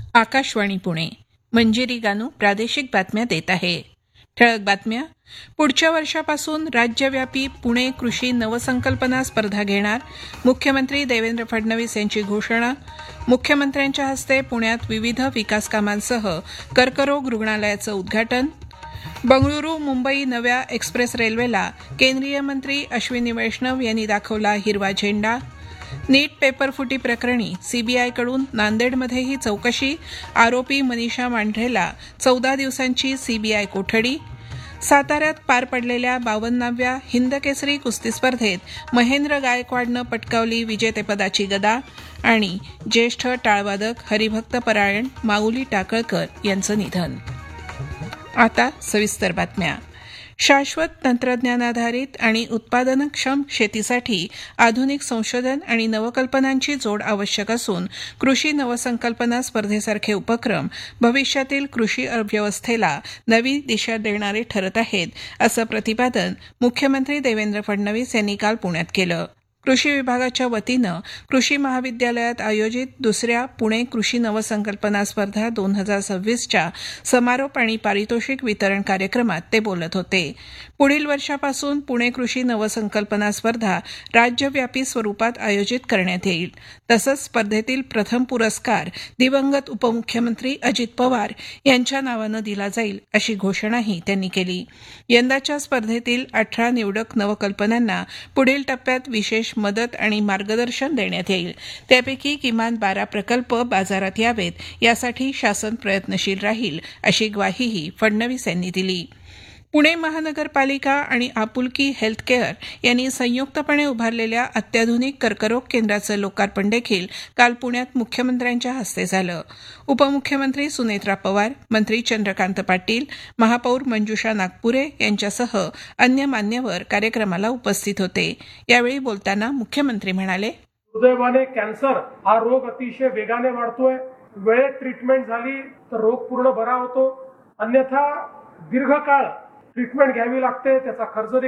आकाशवाणी पुणे. मंजिरी गानू प्रादेशिक बातम्या देत आहे. ठळक बातम्या. पुढच्या वर्षापासून राज्यव्यापी पुणे कृषी नवसंकल्पना स्पर्धा घेणार. मुख्यमंत्री देवेंद्र फडणवीस यांची घोषणा. मुख्यमंत्र्यांच्या हस्ते पुण्यात विविध विकास कामांसह कर्करोग रुग्णालयाचं उद्घाटन. बंगळुरू मुंबई नव्या एक्सप्रेस रेल्वेला केंद्रीय मंत्री अश्विनी वैष्णव यांनी दाखवला हिरवा झेंडा. नीट पेपरफुटी प्रकरणी सीबीआयकडून नांदेडमध्येही चौकशी. आरोपी मनीषा मांढरेला 14 दिवसांची सीबीआय कोठडी. साताऱ्यात पार पडलेल्या 52व्या हिंदकेसरी कुस्ती स्पर्धेत महेंद्र गायकवाडनं पटकावली विजेतेपदाची गदा. आणि ज्येष्ठ टाळवादक हरिभक्त परायण माऊली टाकळकर यांचं निधन. आता सविस्तर बातम्या. शाश्वत तंत्रज्ञानाधारित आणि उत्पादनक्षम शेतीसाठी आधुनिक संशोधन आणि नवकल्पनांची जोड आवश्यक असून कृषी नवसंकल्पना स्पर्धेसारखे उपक्रम भविष्यातील कृषी अर्थव्यवस्थेला नवी दिशा देणारे ठरत आहेत, असं प्रतिपादन मुख्यमंत्री देवेंद्र फडणवीस यांनी काल पुण्यात केलं. कृषी विभागाच्या वतीनं कृषी महाविद्यालयात आयोजित दुसऱ्या पुणे कृषी नवसंकल्पना स्पर्धा 2026च्या समारोप आणि पारितोषिक वितरण कार्यक्रमात ते बोलत होते. पुढील वर्षापासून पुणे कृषी नवसंकल्पना स्पर्धा राज्यव्यापी स्वरूपात आयोजित करण्यात येईल. तसंच स्पर्धेतील प्रथम पुरस्कार दिवंगत उपमुख्यमंत्री अजित पवार यांच्या नावानं दिला जाईल, अशी घोषणाही त्यांनी केली. यंदाच्या स्पर्धेतील 18 निवडक नवकल्पनांना पुढील टप्प्यात विशेष मदत आणि मार्गदर्शन देण्यात येईल. त्यापैकी किमान 12 प्रकल्प बाजारात यावेत, यासाठी शासन प्रयत्नशील राहील, अशी ग्वाहीही फडणवीस यांनी दिली. पुणे महानगरपालिका आणि आपुलकी हेल्थकेअर यांनी संयुक्तपणे उभारलेल्या अत्याधुनिक कर्करोग केंद्राचं लोकार्पण देखील काल पुण्यात मुख्यमंत्र्यांच्या हस्ते झालं. उपमुख्यमंत्री सुनेत्रा पवार, मंत्री चंद्रकांत पाटील, महापौर मंजुषा नागपुरे यांच्यासह अन्य मान्यवर कार्यक्रमाला उपस्थित होते. यावेळी बोलताना मुख्यमंत्री म्हणाले, दुर्दैवाने कॅन्सर हा रोग अतिशय वेगाने वाढतोय. वेळेत ट्रीटमेंट झाली तर रोग पूर्ण बरा होतो, अन्यथा दीर्घकाळ ट्रीटमेंट घ्यावी लागते, त्याचा खर्च